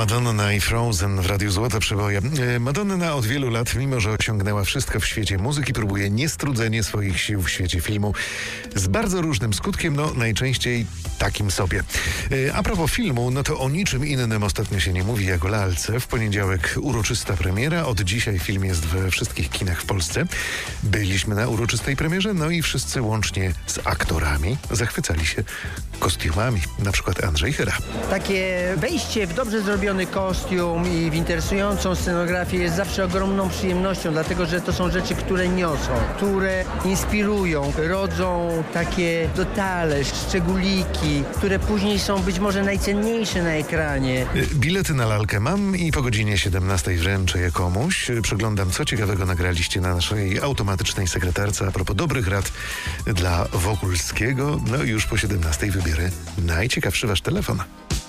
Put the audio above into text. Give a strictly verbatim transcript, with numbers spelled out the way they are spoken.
Madonna i Frozen w Radiu Złote Przeboje. Madonna od wielu lat, mimo że osiągnęła wszystko w świecie muzyki, próbuje niestrudzenie swoich sił w świecie filmu z bardzo różnym skutkiem, no najczęściej takim sobie. A propos filmu, no to o niczym innym ostatnio się nie mówi jak o lalce. W poniedziałek uroczysta premiera, od dzisiaj film jest we wszystkich kinach w Polsce. Byliśmy na uroczystej premierze, no i wszyscy łącznie z aktorami zachwycali się kostiumami, na przykład Andrzej Chyra. Takie wejście w dobrze zrobiony kostium i w interesującą scenografię jest zawsze ogromną przyjemnością, dlatego że to są rzeczy, które niosą, które inspirują, rodzą takie detale, szczególiki, które później są być może najcenniejsze na ekranie. Bilety na lalkę mam i po godzinie siedemnastej wręczę je komuś. Przeglądam, co ciekawego nagraliście na naszej automatycznej sekretarce a propos dobrych rad dla Wokulskiego. No i już po siedemnastej wybierę najciekawszy wasz telefon.